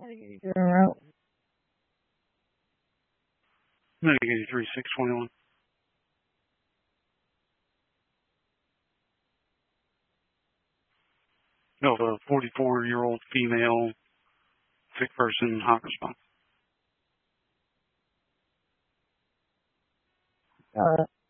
You're en route. Medic 83, 621. No, a 44-year-old female, sick person, hot response. Got it.